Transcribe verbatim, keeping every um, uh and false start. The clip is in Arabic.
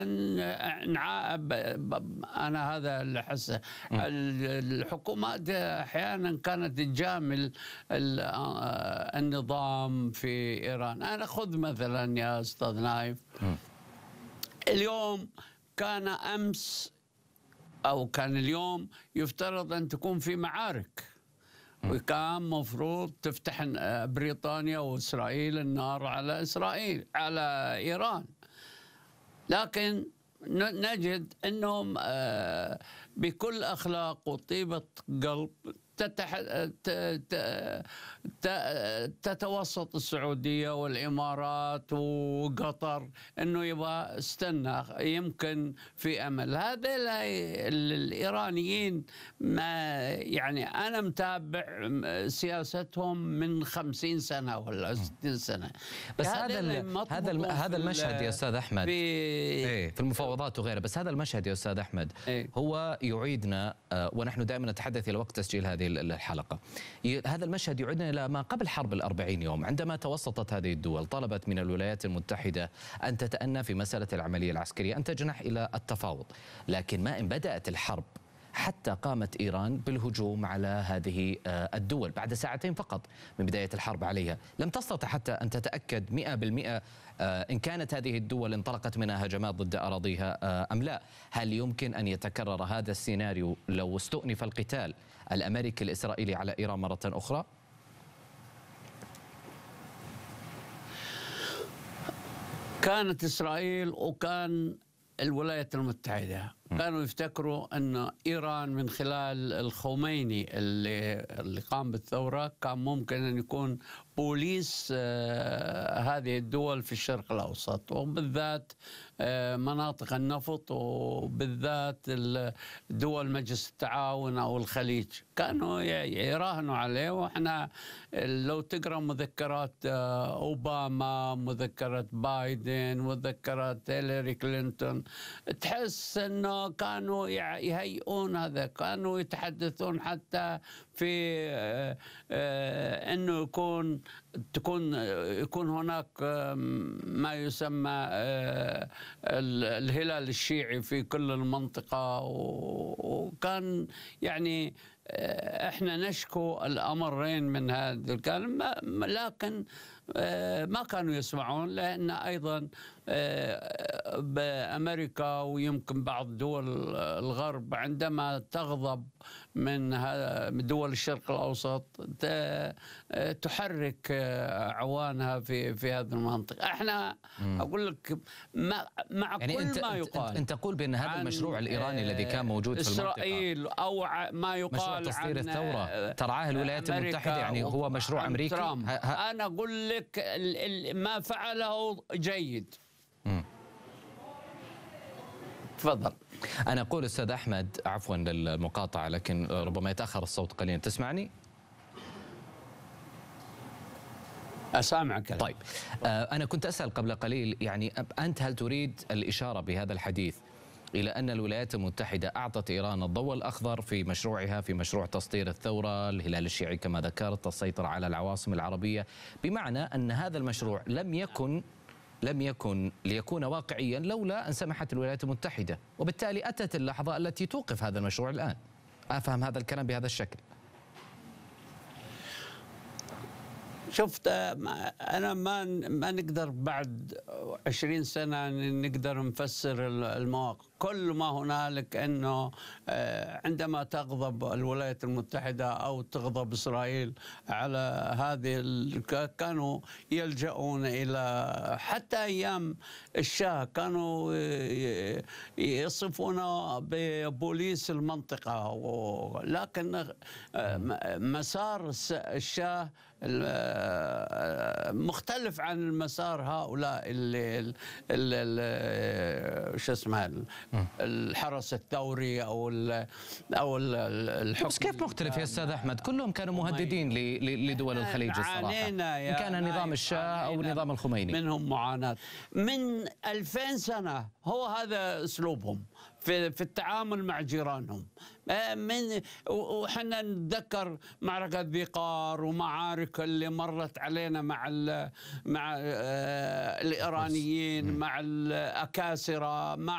نعاقب. انا هذا اللي احسه. الحكومات احيانا كانت تجامل النظام في ايران. انا خذ مثلا يا استاذ نايف، اليوم كان امس او كان اليوم يفترض ان تكون في معارك، وكان مفروض تفتح بريطانيا واسرائيل النار على اسرائيل على ايران، لكن نجد انهم بكل اخلاق وطيبه قلب تتح... تتوسط السعوديه والامارات وقطر انه يبغى استنى يمكن في امل. هذا الايرانيين ما يعني انا متابع سياستهم من خمسين سنه ولا ستين سنه. بس هذا هذا هذا المشهد يا استاذ احمد في إيه في المفاوضات وغيره، بس هذا المشهد يا استاذ احمد إيه؟ هو يعيدنا ونحن دائما نتحدث الى وقت تسجيل هذه الحلقة، هذا المشهد يعودنا إلى ما قبل حرب الأربعين يوم، عندما توسطت هذه الدول طلبت من الولايات المتحدة أن تتأنى في مسألة العملية العسكرية، أن تجنح إلى التفاوض، لكن ما إن بدأت الحرب حتى قامت إيران بالهجوم على هذه الدول بعد ساعتين فقط من بداية الحرب عليها. لم تستطع حتى أن تتأكد مئة بالمئة إن كانت هذه الدول انطلقت منها هجمات ضد أراضيها أم لا. هل يمكن أن يتكرر هذا السيناريو لو استؤنف القتال الأمريكي الإسرائيلي على إيران مرة أخرى؟ كانت إسرائيل وكان الولايات المتحدة كانوا يفتكروا أن إيران من خلال الخميني اللي, اللي قام بالثورة كان ممكن أن يكون بوليس هذه الدول في الشرق الأوسط، وبالذات مناطق النفط، وبالذات دول مجلس التعاون أو الخليج. كانوا يراهنوا عليه. وإحنا لو تقرأ مذكرات أوباما، مذكرات بايدن، مذكرات هيلاري كلينتون، تحس أنه كانوا يهيئون هذا. كانوا يتحدثون حتى في أنه يكون تكون يكون هناك ما يسمى الهلال الشيعي في كل المنطقة. وكان يعني احنا نشكو الأمرين من هذا الكلام، لكن ما كانوا يسمعون، لأن أيضا بأمريكا ويمكن بعض دول الغرب عندما تغضب من دول الشرق الأوسط تحرك عوانها في في هذه المنطقة. احنا مم. أقول لك مع يعني كل انت ما يقال، أنت تقول بأن هذا المشروع الإيراني الذي كان موجود في المنطقة، إسرائيل أو ما يقال مشروع تصدير الثورة ترعاه الولايات المتحدة، يعني هو مشروع أمريكي. أنا أقول لك ما فعله جيد. مم. تفضل. أنا أقول أستاذ أحمد، عفوا للمقاطعة لكن ربما يتأخر الصوت قليلا، تسمعني؟ أسامعك. طيب أنا كنت أسأل قبل قليل، يعني أنت هل تريد الإشارة بهذا الحديث إلى أن الولايات المتحدة أعطت إيران الضوء الأخضر في مشروعها، في مشروع تصدير الثورة، الهلال الشيعي كما ذكرت، السيطرة على العواصم العربية، بمعنى أن هذا المشروع لم يكن لم يكن ليكون واقعيا لولا أن سمحت الولايات المتحدة، وبالتالي أتت اللحظة التي توقف هذا المشروع الآن. أفهم هذا الكلام بهذا الشكل؟ شفت، أنا ما ما نقدر بعد عشرين سنة نقدر نفسر المواقف. كل ما هنالك أنه عندما تغضب الولايات المتحدة أو تغضب إسرائيل على هذه، كانوا يلجؤون إلى، حتى أيام الشاه كانوا يصفونه ببوليس المنطقة. لكن مسار الشاه مختلف عن المسار هؤلاء اللي شو اسمه الحرس الثوري او ال او الحكم. بس كيف مختلف يا استاذ احمد؟ كلهم كانوا مهددين لدول الخليج الصراحه، ان كان نظام الشاه او نظام الخميني. منهم معاناه من ألفين سنه، هو هذا اسلوبهم في في التعامل مع جيرانهم. من وحنا نتذكر معركة ذي قار ومعارك اللي مرت علينا مع مع الإيرانيين، مع الأكاسرة، مع